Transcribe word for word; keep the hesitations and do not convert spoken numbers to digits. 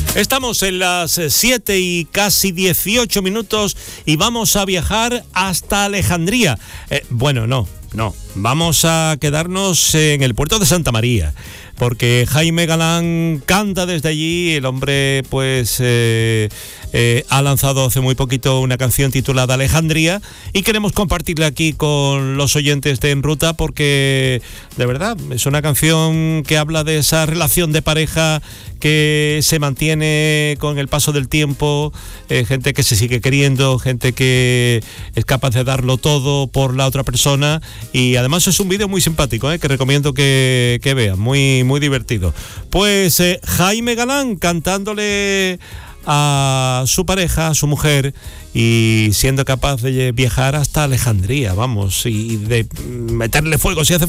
Estamos en las siete y casi dieciocho minutos y vamos a viajar hasta Alejandría. Eh, bueno, no, no, vamos a quedarnos en el puerto de Santa María, porque Jaime Galán canta desde allí. El hombre pues eh, eh, ha lanzado hace muy poquito una canción titulada Alejandría y queremos compartirla aquí con los oyentes de En Ruta, porque de verdad es una canción que habla de esa relación de pareja que se mantiene con el paso del tiempo, eh, gente que se sigue queriendo, gente que es capaz de darlo todo por la otra persona, y además es un vídeo muy simpático, eh, que recomiendo que, que vean, muy, muy divertido. Pues eh, Jaime Galán cantándole a su pareja, a su mujer, y siendo capaz de viajar hasta Alejandría, vamos, y de meterle fuego si hace falta.